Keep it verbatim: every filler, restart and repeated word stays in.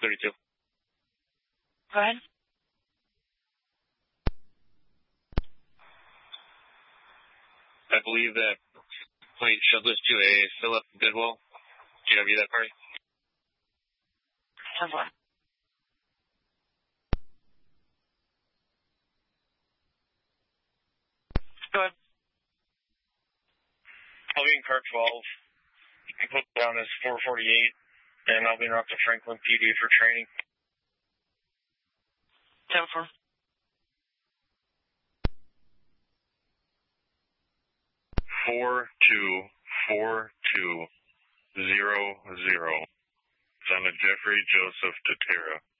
thirty-two. Go ahead. I believe that plane showed this to a Philip Bidwell. G W that party. ten four. Go ahead. I'll be in car twelve. You can put down as four forty-eight, and I'll be in Rockville Franklin P D for training. ten four. Four two four two zero zero. Son of Jeffrey Joseph Tatera.